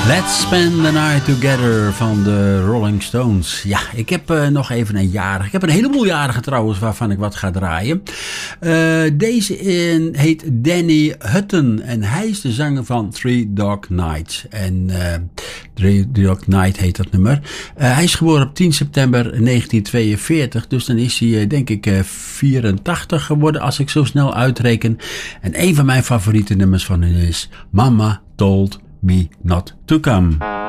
Let's Spend the Night Together van de Rolling Stones. Ja, ik heb nog even een jarige. Ik heb een heleboel jarigen trouwens waarvan ik wat ga draaien. Deze heet Danny Hutton en hij is de zanger van Three Dog Nights. En Three Dog Night heet dat nummer. Hij is geboren op 10 september 1942, dus dan is hij denk ik 84 geworden als ik zo snel uitreken. En een van mijn favoriete nummers van hem is Mama Told Me Not To Come.